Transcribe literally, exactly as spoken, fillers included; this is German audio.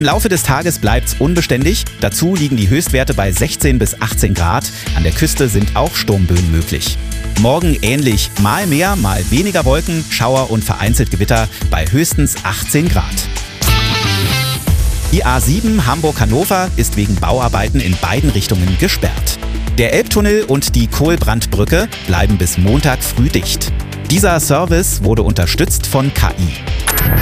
Im Laufe des Tages bleibt es unbeständig. Dazu liegen die Höchstwerte bei sechzehn bis achtzehn Grad. An der Küste sind auch Sturmböen möglich. Morgen ähnlich, mal mehr, mal weniger Wolken, Schauer und vereinzelt Gewitter bei höchstens achtzehn Grad. Die A sieben Hamburg-Hannover ist wegen Bauarbeiten in beiden Richtungen gesperrt. Der Elbtunnel und die Kohlbrandbrücke bleiben bis Montag früh dicht. Dieser Service wurde unterstützt von K I.